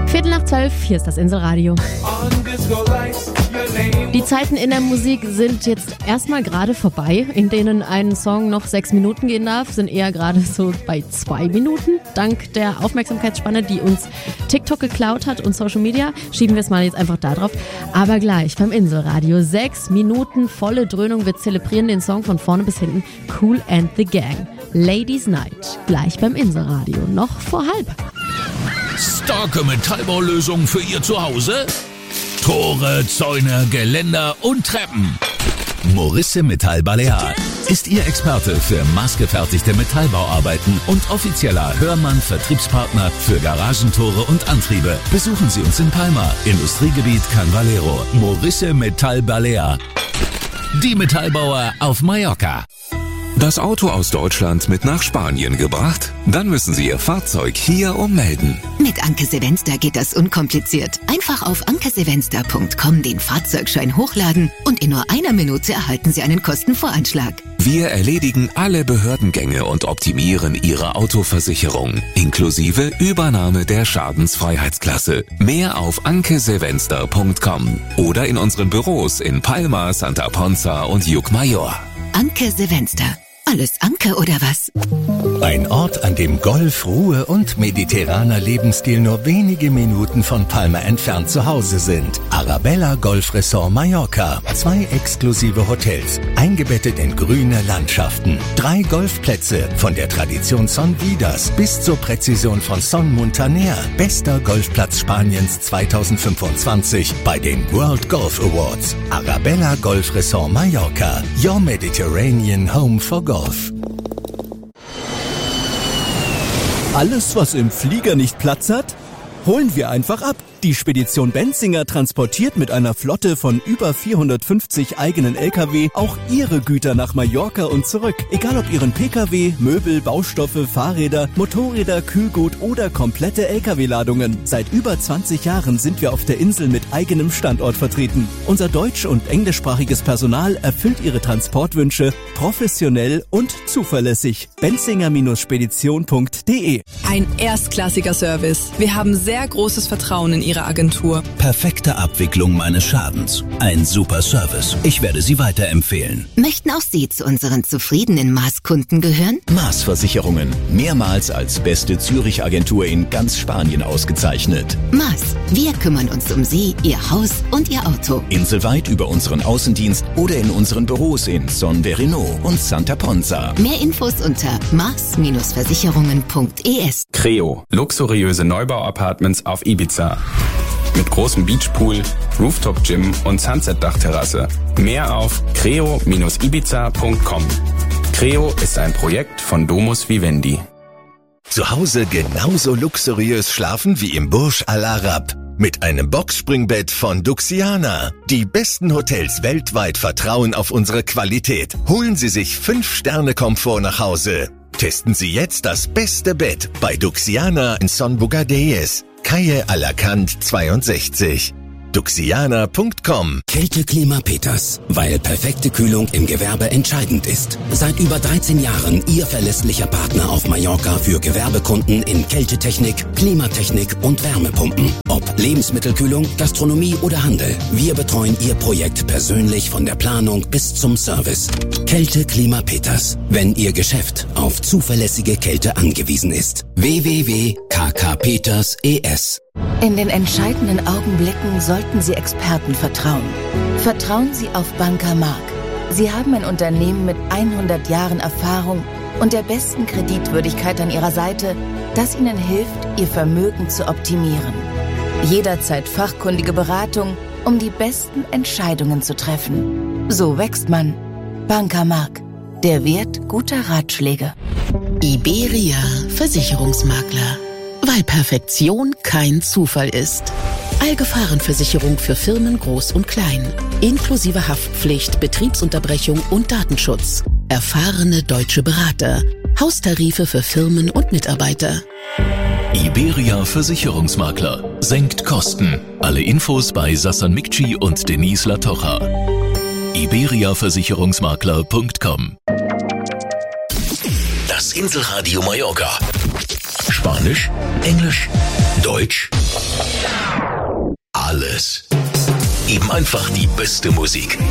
11:15, hier ist das Inselradio. Die Zeiten in der Musik sind jetzt erstmal gerade vorbei, in denen ein Song noch 6 Minuten gehen darf, sind eher gerade so bei 2 Minuten. Dank der Aufmerksamkeitsspanne, die uns TikTok geklaut hat und Social Media, schieben wir es mal jetzt einfach da drauf. Aber gleich beim Inselradio 6 Minuten volle Dröhnung. Wir zelebrieren den Song von vorne bis hinten. Kool and the Gang. Ladies Night. Gleich beim Inselradio. Noch vor halb. Starke Metallbaulösungen für Ihr Zuhause? Tore, Zäune, Geländer und Treppen. Morisse Metall Balear ist Ihr Experte für maßgefertigte Metallbauarbeiten und offizieller Hörmann-Vertriebspartner für Garagentore und Antriebe. Besuchen Sie uns in Palma, Industriegebiet Can Valero. Morisse Metall Balear. Die Metallbauer auf Mallorca. Das Auto aus Deutschland mit nach Spanien gebracht? Dann müssen Sie Ihr Fahrzeug hier ummelden. Mit Anke Sevenster geht das unkompliziert. Einfach auf ankesevenster.com den Fahrzeugschein hochladen und in nur einer Minute erhalten Sie einen Kostenvoranschlag. Wir erledigen alle Behördengänge und optimieren Ihre Autoversicherung, inklusive Übernahme der Schadensfreiheitsklasse. Mehr auf ankesevenster.com oder in unseren Büros in Palma, Santa Ponza und Llucmajor. Anke Sevenster. Alles Anke oder was? Ein Ort, an dem Golf, Ruhe und mediterraner Lebensstil nur wenige Minuten von Palma entfernt zu Hause sind. Arabella Golf Resort Mallorca. 2 exklusive Hotels, eingebettet in grüne Landschaften. 3 Golfplätze, von der Tradition Son Vidas bis zur Präzision von Son Muntaner. Bester Golfplatz Spaniens 2025 bei den World Golf Awards. Arabella Golf Resort Mallorca. Your Mediterranean Home for Golf. Alles, was im Flieger nicht Platz hat, holen wir einfach ab. Die Spedition Benzinger transportiert mit einer Flotte von über 450 eigenen LKW auch Ihre Güter nach Mallorca und zurück. Egal ob Ihren Pkw, Möbel, Baustoffe, Fahrräder, Motorräder, Kühlgut oder komplette LKW-Ladungen. Seit über 20 Jahren sind wir auf der Insel mit eigenem Standort vertreten. Unser deutsch- und englischsprachiges Personal erfüllt Ihre Transportwünsche professionell und zuverlässig. benzinger-spedition.de. Ein erstklassiger Service. Wir haben sehr großes Vertrauen in Ihre Agentur. Perfekte Abwicklung meines Schadens. Ein super Service. Ich werde Sie weiterempfehlen. Möchten auch Sie zu unseren zufriedenen Maß-Kunden gehören? Maß Versicherungen. Mehrmals als beste Zürich-Agentur in ganz Spanien ausgezeichnet. Maß. Wir kümmern uns um Sie, Ihr Haus und Ihr Auto. Inselweit über unseren Außendienst oder in unseren Büros in Son Verino und Santa Ponza. Mehr Infos unter maß-versicherungen.es. Creo. Luxuriöse Neubau-Apartments auf Ibiza. Mit großem Beachpool, Rooftop-Gym und Sunset-Dachterrasse. Mehr auf creo-ibiza.com. Creo ist ein Projekt von Domus Vivendi. Zu Hause genauso luxuriös schlafen wie im Burj Al Arab. Mit einem Boxspringbett von Duxiana. Die besten Hotels weltweit vertrauen auf unsere Qualität. Holen Sie sich 5-Sterne-Komfort nach Hause. Testen Sie jetzt das beste Bett bei Duxiana in Son Bugadeyes, Calle Alacant 62. Duxiana.com. Kälteklima Peters, weil perfekte Kühlung im Gewerbe entscheidend ist. Seit über 13 Jahren Ihr verlässlicher Partner auf Mallorca für Gewerbekunden in Kältetechnik, Klimatechnik und Wärmepumpen. Ob Lebensmittelkühlung, Gastronomie oder Handel. Wir betreuen Ihr Projekt persönlich von der Planung bis zum Service. Kälteklima Peters, wenn Ihr Geschäft auf zuverlässige Kälte angewiesen ist. www.kkpeters.es. In den entscheidenden Augenblicken sollten Sie Experten vertrauen. Vertrauen Sie auf Banker Mark. Sie haben ein Unternehmen mit 100 Jahren Erfahrung und der besten Kreditwürdigkeit an Ihrer Seite, das Ihnen hilft, Ihr Vermögen zu optimieren. Jederzeit fachkundige Beratung, um die besten Entscheidungen zu treffen. So wächst man. Banker Mark. Der Wert guter Ratschläge. Iberia Versicherungsmakler. Weil Perfektion kein Zufall ist. Allgefahrenversicherung für Firmen groß und klein. Inklusive Haftpflicht, Betriebsunterbrechung und Datenschutz. Erfahrene deutsche Berater. Haustarife für Firmen und Mitarbeiter. Iberia Versicherungsmakler. Senkt Kosten. Alle Infos bei Sassan Mikci und Denise Latocha. iberiaversicherungsmakler.com. Das Inselradio Mallorca. Spanisch, Englisch, Deutsch. Deutsch? Alles. Eben einfach die beste Musik.